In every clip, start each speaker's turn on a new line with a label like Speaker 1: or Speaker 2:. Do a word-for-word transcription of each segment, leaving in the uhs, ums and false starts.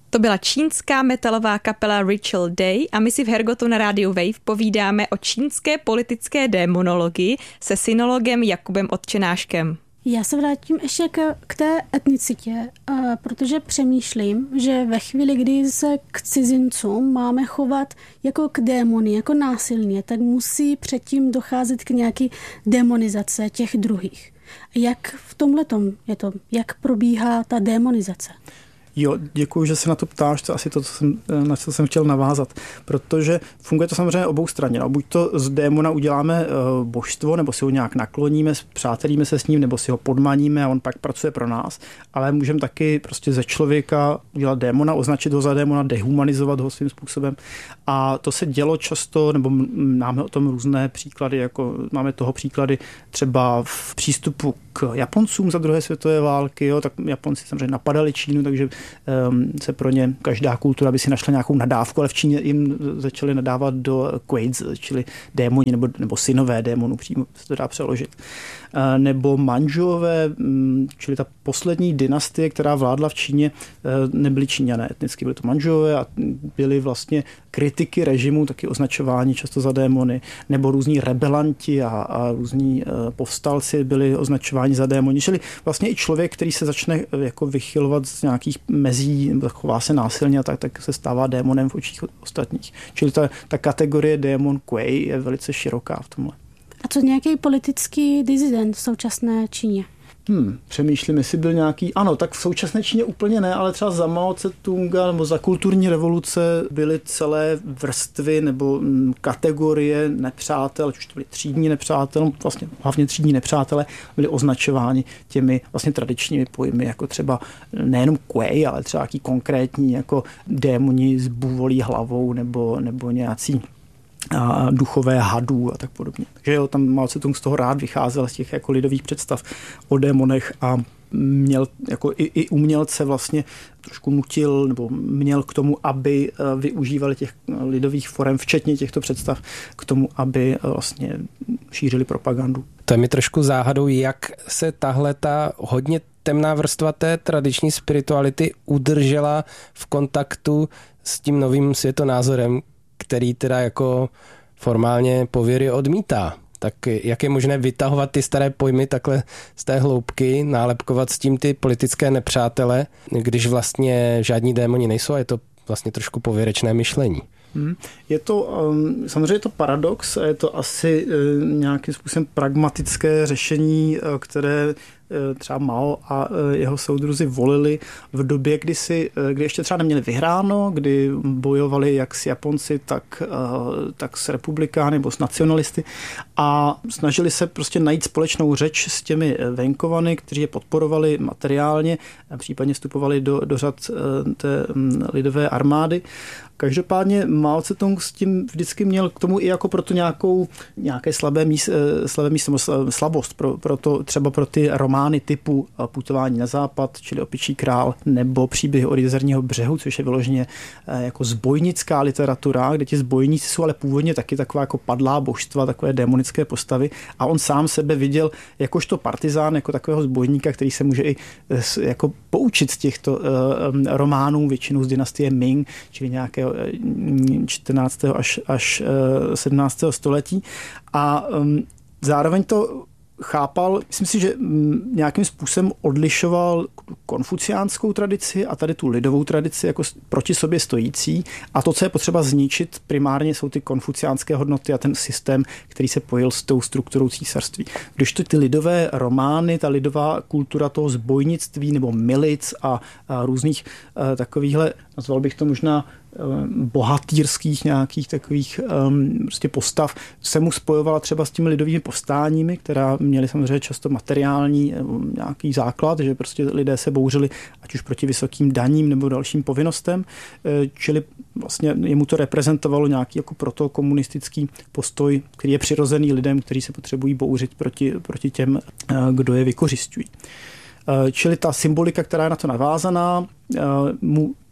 Speaker 1: To byla čínská metalová kapela Ritual Day a my si v Hergotu na rádiu Wave povídáme o čínské politické démonologii se synologem Jakubem Odčenáškem.
Speaker 2: Já se vrátím ještě k, k té etnicitě, protože přemýšlím, že ve chvíli, kdy se k cizincům máme chovat jako k démoni, jako násilně, tak musí předtím docházet k nějaké demonizace těch druhých. Jak v tomhletom je to? Jak probíhá ta demonizace?
Speaker 3: Jo, děkuji, že se na to ptáš, to asi to, co jsem, na co jsem chtěl navázat, protože funguje to samozřejmě obou straně. No, buď to z démona uděláme uh, božstvo, nebo si ho nějak nakloníme, přátelíme se s ním, nebo si ho podmaníme a on pak pracuje pro nás, ale můžeme taky prostě ze člověka udělat démona, označit ho za démona, dehumanizovat ho svým způsobem a to se dělo často, nebo máme o tom různé příklady, jako máme toho příklady třeba v přístupu k Japoncům za druhé světové války, jo, tak Japonci samozřejmě napadali Čínu, takže um, se pro ně každá kultura by si našla nějakou nadávku, ale v Číně jim začali nadávat do Quaids, čili démoni nebo, nebo synové démonů, přímo se to dá přeložit. Uh, nebo Manžuové, um, čili ta poslední dynastie, která vládla v Číně, uh, nebyli Číňané etnicky, byli to Manžuové a byli vlastně kritiky režimu, taky označování často za démony, nebo různí rebelanti a, a různí uh, povstalci byli označováni za démoni. Čili vlastně i člověk, který se začne jako vychylovat z nějakých mezí, chová se násilně a tak, tak se stává démonem v očích ostatních. Čili ta, ta kategorie démon Kuei je velice široká v tomhle.
Speaker 2: A co nějaký politický disident v současné Číně?
Speaker 3: Hmm, přemýšlím, jestli byl nějaký... Ano, tak v současné Číně úplně ne, ale třeba za Mao Tse-tunga nebo za kulturní revoluce byly celé vrstvy nebo kategorie nepřátel, už to byly třídní nepřátel, vlastně hlavně třídní nepřátelé, byli označováni těmi vlastně tradičními pojmy, jako třeba nejenom Kuei, ale třeba nějaký konkrétní jako démoni s bůvolí hlavou nebo, nebo nějací a duchové hadů a tak podobně. Takže jo, tam Mao Tse-tung z toho rád vycházel z těch jako lidových představ o démonech a měl jako i, i umělce vlastně trošku nutil nebo měl k tomu, aby využívali těch lidových forem, včetně těchto představ, k tomu, aby vlastně šířili propagandu.
Speaker 4: To je mi trošku záhadou, jak se tahle ta hodně temná vrstva té tradiční spirituality udržela v kontaktu s tím novým světonázorem, který teda jako formálně pověry odmítá. Tak jak je možné vytahovat ty staré pojmy takhle z té hloubky, nálepkovat s tím ty politické nepřátele, když vlastně žádní démoni nejsou a je to vlastně trošku pověrečné myšlení.
Speaker 3: Je to, samozřejmě je to paradox a je to asi nějakým způsobem pragmatické řešení, které třeba Mao a jeho soudruzi volili v době, kdy, si, kdy ještě třeba neměli vyhráno, kdy bojovali jak s Japonci, tak, tak s republikány nebo s nacionalisty a snažili se prostě najít společnou řeč s těmi venkovany, kteří je podporovali materiálně a případně vstupovali do, do řad té lidové armády. Každopádně Mao Tse-tung s tím vždycky měl k tomu i jako proto nějakou, nějaké slabé místo, slabé místo, slabost, pro, pro to, třeba pro ty romány typu Putování na západ, čili Opičí král, nebo Příběhy od Jezerního břehu, což je vyloženě jako zbojnická literatura, kde ti zbojníci jsou ale původně taky taková jako padlá božstva, takové démonické postavy a on sám sebe viděl jakožto partizán, jako takového zbojníka, který se může i jako poučit z těchto románů, většinou z dynastie Ming, čili nějakého čtrnáctého až, až sedmnáctého století a um, zároveň to chápal, myslím si, že nějakým způsobem odlišoval konfuciánskou tradici a tady tu lidovou tradici jako proti sobě stojící a to, co je potřeba zničit primárně, jsou ty konfuciánské hodnoty a ten systém, který se pojil s tou strukturou císařství. Když to ty lidové romány, ta lidová kultura toho zbojnictví nebo milic a, a různých a, takovýchhle, nazval bych to možná bohatýrských nějakých takových um, prostě postav se mu spojovala třeba s těmi lidovými povstáními, která měly samozřejmě často materiální um, nějaký základ, že prostě lidé se bouřili ať už proti vysokým daním nebo dalším povinnostem, čili vlastně jemu to reprezentovalo nějaký jako protokomunistický postoj, který je přirozený lidem, kteří se potřebují bouřit proti, proti těm, kdo je vykořisťují. Čili ta symbolika, která je na to navázaná, mu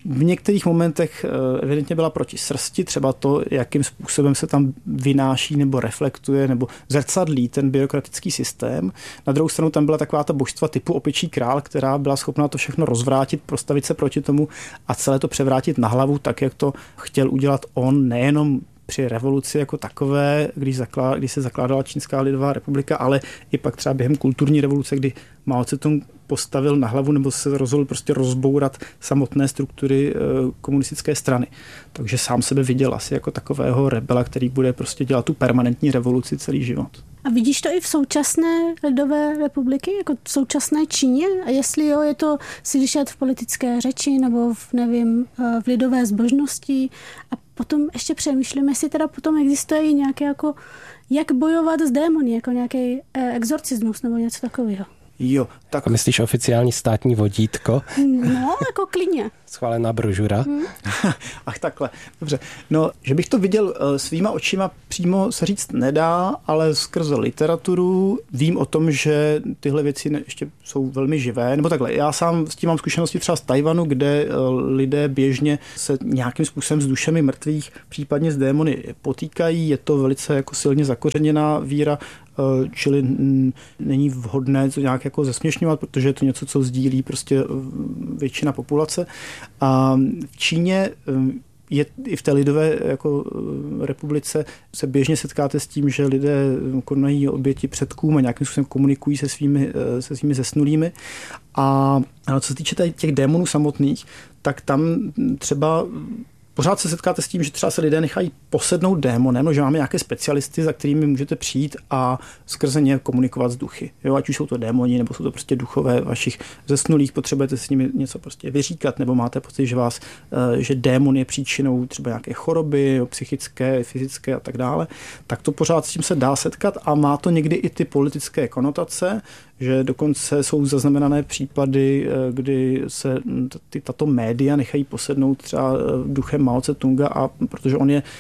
Speaker 3: v některých momentech evidentně byla proti srsti, třeba to, jakým způsobem se tam vynáší nebo reflektuje nebo zrcadlí ten byrokratický systém. Na druhou stranu tam byla taková ta božstva typu opičí král, která byla schopná to všechno rozvrátit, postavit se proti tomu a celé to převrátit na hlavu, tak jak to chtěl udělat on, nejenom při revoluci jako takové, když, zaklá, když se zakládala Čínská lidová republika, ale i pak třeba během kulturní revoluce, kdy Mao Tse-tung postavil na hlavu nebo se rozhodl prostě rozbourat samotné struktury komunistické strany. Takže sám sebe viděl asi jako takového rebela, který bude prostě dělat tu permanentní revoluci celý život.
Speaker 2: A vidíš to i v současné lidové republiky, jako v současné Číně? A jestli jo, je to slyšet v politické řeči nebo v, nevím, v lidové zbožnosti? A potom ještě přemýšlím, jestli teda potom existuje i nějaké jako, jak bojovat s démony, jako nějaký exorcismus nebo něco takového.
Speaker 3: Jo, tak...
Speaker 4: A myslíš oficiální státní vodítko?
Speaker 2: No, jako klidně.
Speaker 4: Schválená brožura. Hmm.
Speaker 3: Ach takhle, dobře. No, že bych to viděl svýma očima přímo se říct nedá, ale skrze literaturu vím o tom, že tyhle věci ještě jsou velmi živé. Nebo takhle, já sám s tím mám zkušenosti třeba z Tajvanu, kde lidé běžně se nějakým způsobem s dušemi mrtvých, případně s démony potýkají. Je to velice jako silně zakořeněná víra, čili není vhodné to nějak jako zesměšňovat, protože je to něco, co sdílí prostě většina populace. A v Číně je i v té lidové jako republice se běžně setkáte s tím, že lidé konají oběti předkům a nějakým způsobem komunikují se svými, se svými zesnulými. A co se týče těch démonů samotných, tak tam třeba pořád se setkáte s tím, že třeba se lidé nechají posednout démonem, no, že máme nějaké specialisty, za kterými můžete přijít a skrze ně komunikovat s duchy. Jo, ať už jsou to démoni, nebo jsou to prostě duchové vašich zesnulých, potřebujete s nimi něco prostě vyříkat, nebo máte pocit, že vás, že démon je příčinou třeba nějaké choroby, psychické, fyzické a tak dále, tak to pořád s tím se dá setkat a má to někdy i ty politické konotace, že dokonce jsou zaznamenané případy, kdy se ty, tato média nechají posednout třeba duchem Mao Tse-tunga, a protože on je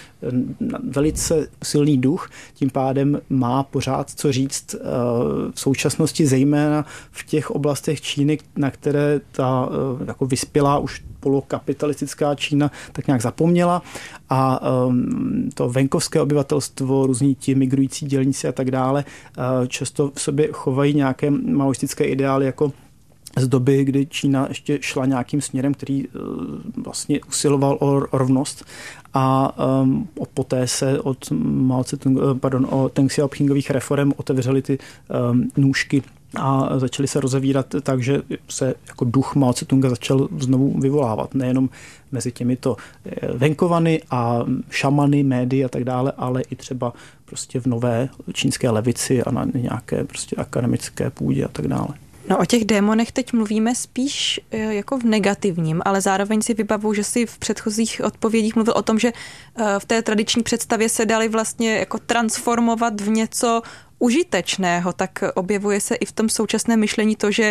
Speaker 3: velice silný duch, tím pádem má pořád co říct v současnosti, zejména v těch oblastech Číny, na které ta jako vyspělá už polokapitalistická Čína tak nějak zapomněla a to venkovské obyvatelstvo, různí ti migrující dělníci a tak dále, často v sobě chovají nějaké maoistické ideály jako z doby, kdy Čína ještě šla nějakým směrem, který vlastně usiloval o rovnost a um, poté se od Mao Tse-tung, pardon, o Deng Xiaopingových reform otevřely ty um, nůžky a začaly se rozevírat tak, že se jako duch Mao Tse-tunga začal znovu vyvolávat. Nejenom mezi těmito venkovany a šamany, médii a tak dále, ale i třeba prostě v nové čínské levici a na nějaké prostě akademické půdě a tak dále.
Speaker 1: No o těch démonech teď mluvíme spíš jako v negativním, ale zároveň si vybavuju, že si v předchozích odpovědích mluvil o tom, že v té tradiční představě se dali vlastně jako transformovat v něco užitečného, tak objevuje se i v tom současném myšlení to, že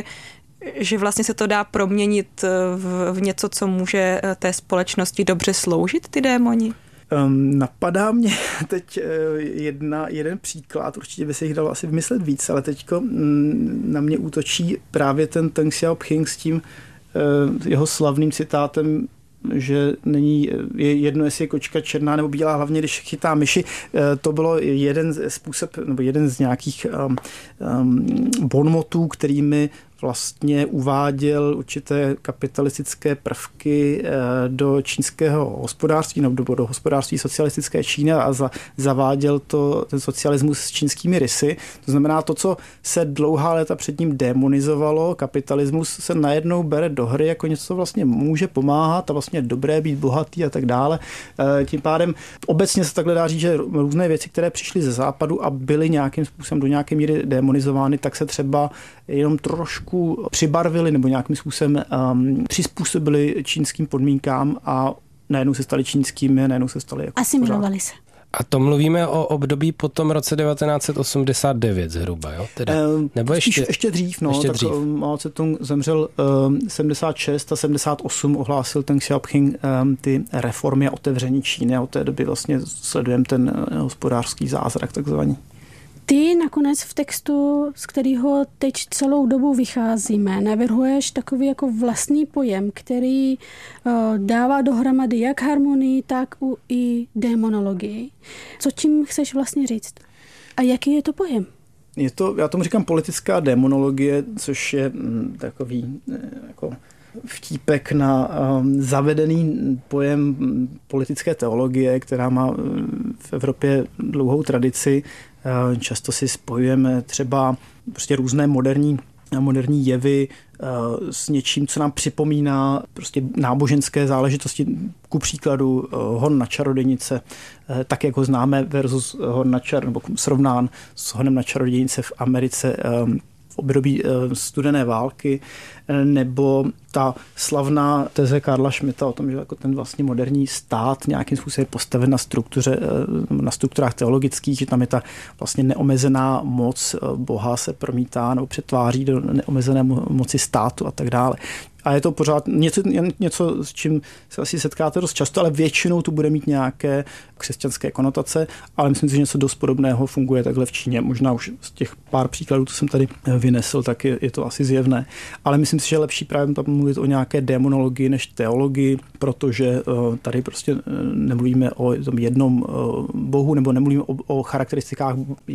Speaker 1: že vlastně se to dá proměnit v, v něco, co může té společnosti dobře sloužit, ty démoni?
Speaker 3: Um, napadá mě teď jedna, jeden příklad, určitě by se jich dalo asi vymyslet víc, ale teďko mm, na mě útočí právě ten Deng Xiaoping s tím uh, jeho slavným citátem, že není je jedno, jestli je kočka černá nebo bílá, hlavně když chytá myši. To bylo jeden způsob, nebo jeden z nějakých um, um, bonmotů, kterými vlastně uváděl určité kapitalistické prvky do čínského hospodářství nebo do hospodářství socialistické Číny a za, zaváděl to, ten socialismus s čínskými rysy. To znamená, to, co se dlouhá léta před ním demonizovalo, kapitalismus se najednou bere do hry jako něco, co vlastně může pomáhat a vlastně je dobré být bohatý a tak dále. Tím pádem obecně se takhle dá říct, že různé věci, které přišly ze západu a byly nějakým způsobem do nějaké míry demonizovány, tak se třeba jenom trošku přibarvili nebo nějakým způsobem um, přizpůsobili čínským podmínkám a najednou se stali čínskými, najednou se stali jako
Speaker 2: asimilovali se.
Speaker 4: A to mluvíme o období po tom roce devatenáct set osmdesát devět zhruba, jo? Teda, nebo ještě,
Speaker 3: ještě dřív, no.
Speaker 4: Ještě
Speaker 3: tak
Speaker 4: dřív.
Speaker 3: Mao Tse-tung zemřel um, sedmdesát šest a sedmdesát osm ohlásil Deng Xiaoping um, ty reformy a otevření Číny a od té doby vlastně sledujeme ten uh, hospodářský zázrak takzvaný.
Speaker 2: Ty nakonec v textu, z kterého teď celou dobu vycházíme, navrhuješ takový jako vlastní pojem, který uh, dává dohromady jak harmonii, tak u, i démonologii. Co tím chceš vlastně říct? A jaký je to pojem?
Speaker 3: Je to, já tomu říkám politická démonologie, což je mm, takový jako vtípek na um, zavedený pojem politické teologie, která má v Evropě dlouhou tradici. Uh, často si spojujeme třeba prostě různé moderní moderní jevy uh, s něčím, co nám připomíná prostě náboženské záležitosti, ku příkladu uh, hon na čarodějnice, uh, tak jak ho známe versus hon na čar, nebo srovnán s honem na čarodějnice v Americe um, v období uh, studené války, nebo ta slavná teze Karla Schmitta o tom, že jako ten vlastně moderní stát nějakým způsobem je postaven na struktuře, na strukturách teologických, že tam je ta vlastně neomezená moc Boha se promítá nebo přetváří do neomezené moci státu a tak dále. A je to pořád něco, něco, s čím se asi setkáte dost často, ale většinou to bude mít nějaké křesťanské konotace, ale myslím si, že něco dost podobného funguje takhle v Číně. Možná už z těch pár příkladů, co jsem tady vynesl, tak je, je to asi zjevné. Ale myslím si, že je lepší právě tam mluvit o nějaké démonologii než teologii, protože tady prostě nemluvíme o tom jednom bohu, nebo nemluvíme o, o charakteristikách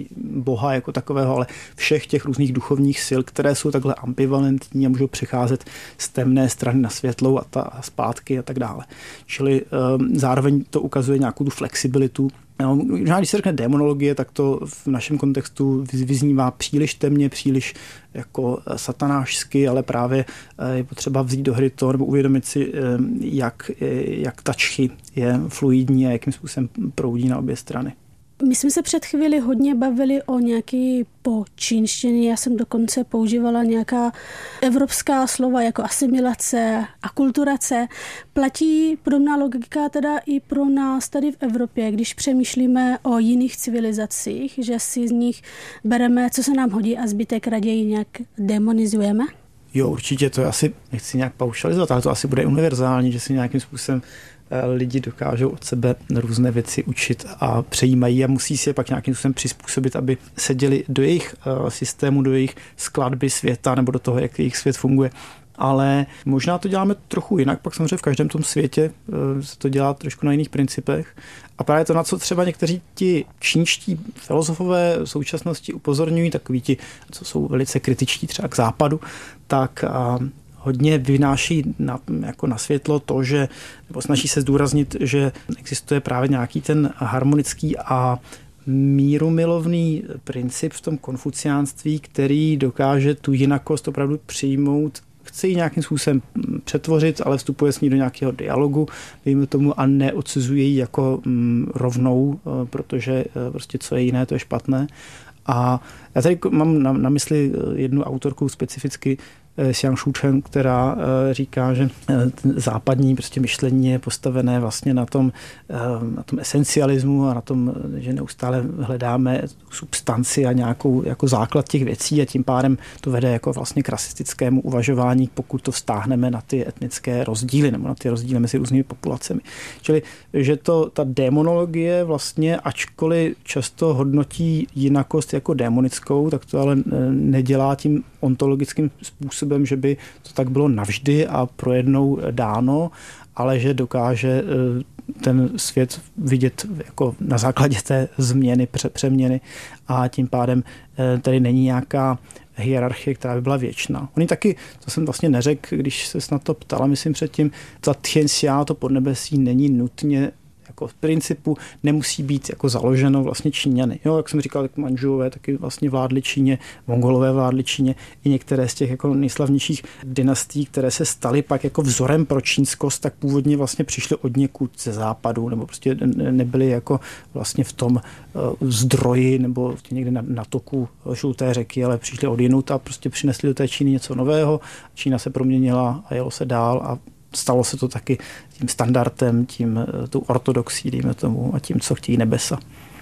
Speaker 3: Boha jako takového, ale všech těch různých duchovních sil, které jsou takhle ambivalentní a můžou přecházet z temné strany na světlou a, ta, a zpátky a tak dále. Čili um, zároveň to ukazuje nějakou tu flexibilitu. No, když se řekne démonologie, tak to v našem kontextu vyznívá příliš temně, příliš jako satanášsky, ale právě je potřeba vzít do hry to, nebo uvědomit si, jak, jak ta čchy je fluidní a jakým způsobem proudí na obě strany.
Speaker 2: My jsme se před chvíli hodně bavili o nějaké počínštině. Já jsem dokonce používala nějaká evropská slova jako asimilace, akulturace. Platí podobná logika teda i pro nás tady v Evropě, když přemýšlíme o jiných civilizacích, že si z nich bereme, co se nám hodí a zbytek raději nějak demonizujeme?
Speaker 3: Jo, určitě to asi nechci nějak paušalizovat, ale to asi bude univerzální, že si nějakým způsobem lidi dokážou od sebe různé věci učit a přejímají a musí si je pak nějakým způsobem přizpůsobit, aby seděli do jejich systému, do jejich skladby světa nebo do toho, jak jejich svět funguje. Ale možná to děláme trochu jinak, pak samozřejmě v každém tom světě se to dělá trošku na jiných principech. A právě to, na co třeba někteří ti čínští filozofové v současnosti upozorňují, takoví ti, co jsou velice kritičtí třeba k západu, tak hodně vynáší na, jako na světlo to, že, nebo snaží se zdůraznit, že existuje právě nějaký ten harmonický a mírumilovný princip v tom konfuciánství, který dokáže tu jinakost opravdu přijmout, chce ji nějakým způsobem přetvořit, ale vstupuje s ní do nějakého dialogu, dejme tomu, a neodsuzuje ji jako mm, rovnou, protože prostě co je jiné, to je špatné. A já tady mám na, na mysli jednu autorku specificky, Xiang Shuchen, která říká, že západní prostě myšlení je postavené vlastně na tom, na tom esencialismu a na tom, že neustále hledáme substanci a nějakou jako základ těch věcí a tím pádem to vede jako vlastně k rasistickému uvažování, pokud to vztáhneme na ty etnické rozdíly nebo na ty rozdíly mezi různými populacemi. Čili, že to, ta démonologie vlastně, ačkoliv často hodnotí jinakost jako démonickou, tak to ale nedělá tím ontologickým způsobem, že by to tak bylo navždy a pro jednou dáno, ale že dokáže ten svět vidět jako na základě té změny, přeměny a tím pádem tady není nějaká hierarchie, která by byla věčná. Oni taky, to jsem vlastně neřekl, když se na to ptala, myslím předtím, ta Tianxia, to podnebesí, není nutně jako v principu nemusí být jako založeno vlastně Číňany. Jo, jak jsem říkal, tak Manžuové taky vlastně vládli Číně, Mongolové vládli Číně, i některé z těch jako nejslavnějších dynastií, které se staly pak jako vzorem pro čínskost, tak původně vlastně přišly od někud ze západu, nebo prostě nebyly jako vlastně v tom uh, zdroji nebo někde na, na toku žluté řeky, ale přišly od jinut a prostě přinesli do té Číny něco nového. Čína se proměnila a jelo se dál a stalo se to taky tím standardem, tím tou ortodoxí, dejme tomu, a tím, co chtějí nebesa.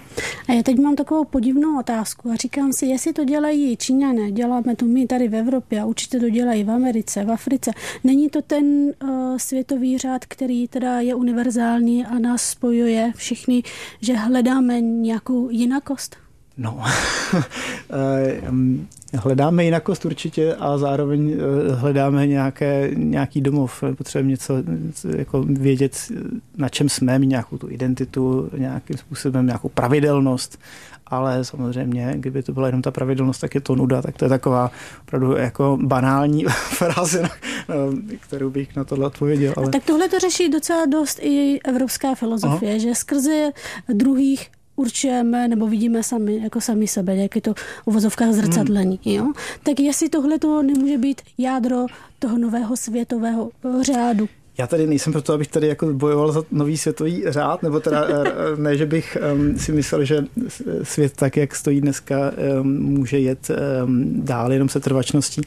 Speaker 2: A já teď mám takovou podivnou otázku a říkám si, jestli to dělají Číňané, děláme to my tady v Evropě a určitě to dělají v Americe, v Africe. Není to ten uh, světový řád, který teda je univerzální a nás spojuje všichni, že hledáme nějakou jinakost?
Speaker 3: No, hledáme jinakost určitě a zároveň hledáme nějaké, nějaký domov. Potřebujeme něco, jako vědět, na čem jsme, mít nějakou tu identitu, nějakým způsobem nějakou pravidelnost, ale samozřejmě, kdyby to byla jenom ta pravidelnost, tak je to nuda, tak to je taková opravdu jako banální fráze, kterou bych na tohle odpověděl. Ale...
Speaker 2: Tak tohle to řeší docela dost i evropská filozofie, Aha. že skrze druhých určujeme nebo vidíme sami, jako sami sebe, jak je to v uvozovkách zrcadlení. Hmm. Jo? Tak jestli tohle to nemůže být jádro toho nového světového řádu.
Speaker 3: Já tady nejsem proto, abych tady jako bojoval za nový světový řád, nebo teda ne, že bych um, si myslel, že svět tak, jak stojí dneska, um, může jet um, dál jenom se trvačností,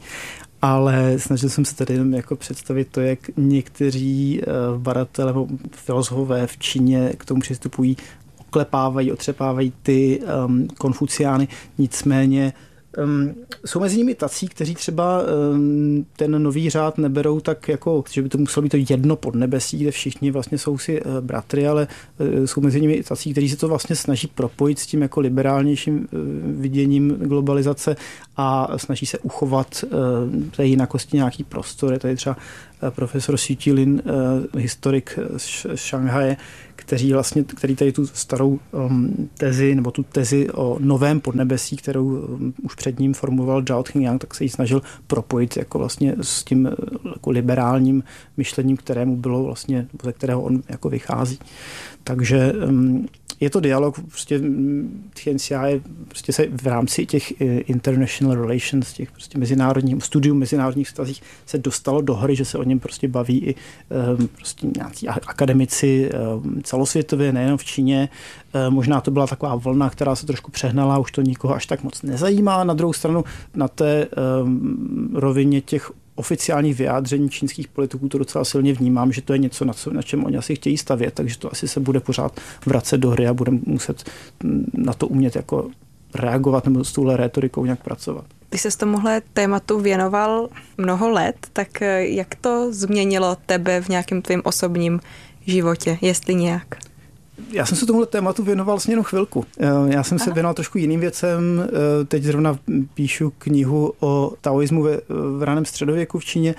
Speaker 3: ale snažil jsem se tady jenom jako představit to, jak někteří uh, badatelé nebo filozofové v Číně k tomu přistupují, oklepávají, otřepávají ty um, konfuciány, nicméně Um, jsou mezi nimi tací, kteří třeba um, ten nový řád neberou tak jako, že by to muselo být to jedno podnebesí, kde všichni vlastně jsou si uh, bratry, ale uh, jsou mezi nimi tací, kteří se to vlastně snaží propojit s tím jako liberálnějším uh, viděním globalizace a snaží se uchovat uh, té jinakosti nějaký prostor. Je tady třeba uh, profesor Xu Jilin, uh, historik z Šanghaje, který vlastně, který tady tu starou um, tezi, nebo tu tezi o novém podnebesí, kterou um, už před ním formuloval Zhao Tingyang, tak se ji snažil propojit jako vlastně s tím jako liberálním myšlením, kterému bylo vlastně, ze kterého on jako vychází. Takže um, je to dialog, prostě Tianxia je prostě se v rámci těch international relations, těch prostě mezinárodních, studium mezinárodních vztazích se dostalo do hry, že se o něm prostě baví i um, prostě nějací akademici um, celosvětově, nejen v Číně. Um, možná to byla taková vlna, která se trošku přehnala, už to nikoho až tak moc nezajímá. Na druhou stranu na té um, rovině těch oficiálních vyjádření čínských politiků to docela silně vnímám, že to je něco, na, co, na čem oni asi chtějí stavět, takže to asi se bude pořád vracet do hry a budeme muset na to umět jako reagovat nebo s touhle rétorikou nějak pracovat.
Speaker 1: Ty se s tomuhle tématu věnoval mnoho let, tak jak to změnilo tebe v nějakém tvém osobním životě, jestli nějak?
Speaker 3: Já jsem se tomuhle tématu věnoval vlastně jenom chvilku. Já jsem se Aha. věnoval trošku jiným věcem. Teď zrovna píšu knihu o taoismu v, v raném středověku v Číně,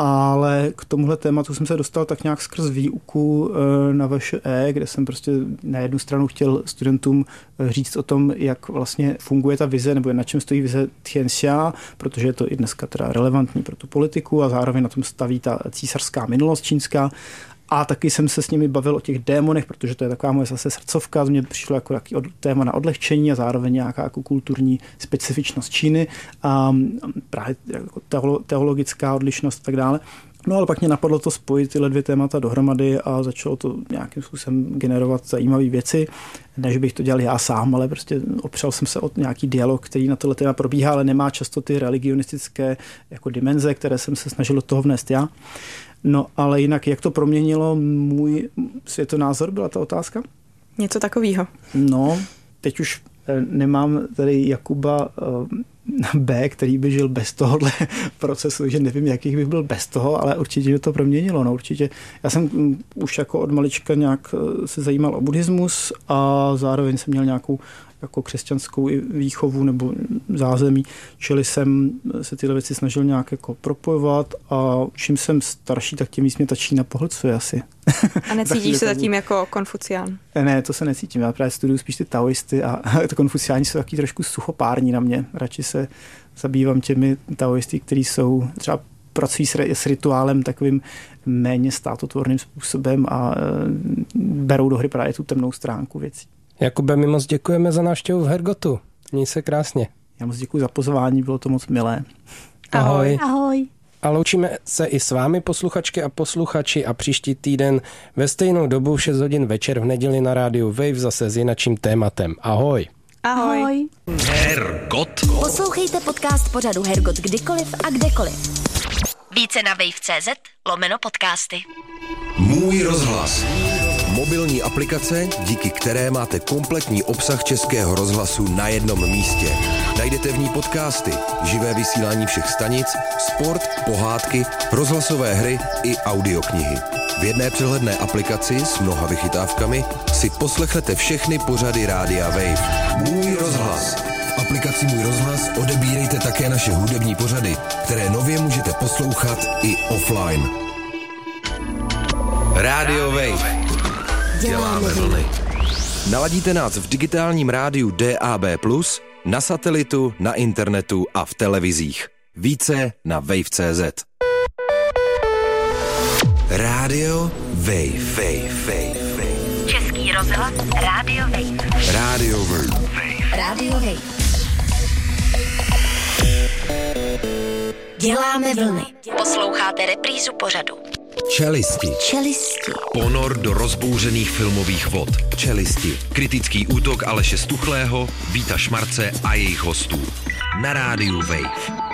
Speaker 3: ale k tomuhle tématu jsem se dostal tak nějak skrz výuku na V Š E, kde jsem prostě na jednu stranu chtěl studentům říct o tom, jak vlastně funguje ta vize, nebo na čem stojí vize Tianxia, protože je to i dneska teda relevantní pro tu politiku a zároveň na tom staví ta císařská minulost čínská. A taky jsem se s nimi bavil o těch démonech, protože to je taková moje zase srdcovka, mně přišlo jako taký téma na odlehčení a zároveň nějaká jako kulturní specifičnost Číny a právě jako teologická odlišnost a tak dále. No ale pak mě napadlo to spojit tyhle dvě témata dohromady a začalo to nějakým způsobem generovat zajímavé věci. Ne, že bych to dělal já sám, ale prostě opřel jsem se o nějaký dialog, který na tohle téma probíhá, ale nemá často ty religionistické jako dimenze, které jsem se snažil do toho vnést já. No, ale jinak, jak to proměnilo můj světonázor, byla ta otázka?
Speaker 1: Něco takového.
Speaker 3: No, teď už nemám tady Jakuba B, který by žil bez tohohle procesu, že nevím, jakých bych byl bez toho, ale určitě to proměnilo. No, určitě. Já jsem už jako od malička nějak se zajímal o buddhismus a zároveň jsem měl nějakou jako křesťanskou výchovu nebo zázemí, čili jsem se tyhle věci snažil nějak jako propojovat a čím jsem starší, tak tím víc mě ta Čína pohlcuje asi.
Speaker 1: A necítíš se zatím jako konfucián?
Speaker 3: Ne, to se necítím. Já právě studuju spíš ty taoisty a to konfuciáni jsou taky trošku suchopární na mě. Radši se zabývám těmi taoisty, kteří jsou třeba pracují s rituálem takovým méně státotvorným způsobem a berou do hry právě tu temnou stránku věcí.
Speaker 4: Jakube, my moc děkujeme za návštěvu v Hergotu. Měj se krásně.
Speaker 3: Já moc děkuji za pozvání, bylo to moc milé.
Speaker 4: Ahoj.
Speaker 2: Ahoj.
Speaker 4: A loučíme se i s vámi, posluchačky a posluchači, a příští týden ve stejnou dobu v šest hodin večer v neděli na rádiu Wave zase s jinakším tématem. Ahoj.
Speaker 1: Ahoj. Ahoj.
Speaker 5: Hergot. Poslouchejte podcast pořadu Hergot kdykoliv a kdekoliv. Více na wave tečka cé zet lomeno podcasty. Můj rozhlas.
Speaker 6: Mobilní aplikace, díky které máte kompletní obsah Českého rozhlasu na jednom místě. Najdete v ní podcasty, živé vysílání všech stanic, sport, pohádky, rozhlasové hry i audioknihy. V jedné přehledné aplikaci s mnoha vychytávkami si poslechnete všechny pořady Rádia Wave. Můj rozhlas. V aplikaci Můj rozhlas odebírejte také naše hudební pořady, které nově můžete poslouchat i offline. Rádio Wave. Děláme vlny. Naladíte nás v digitálním rádiu D A B plus, na satelitu, na internetu a v televizích. Více na wave tečka cé zet. Rádio Wave. Wave, Wave, Wave.
Speaker 5: Český rozhlas Rádio Wave.
Speaker 6: Rádio Wave.
Speaker 5: Rádio Wave. Děláme vlny. Posloucháte reprízu pořadu.
Speaker 6: Čelisti.
Speaker 5: Čelisti.
Speaker 6: Ponor do rozbouřených filmových vod. Čelisti. Kritický útok Aleše Stuchlého, Víta Šmarce a jejich hostů. Na rádiu Wave.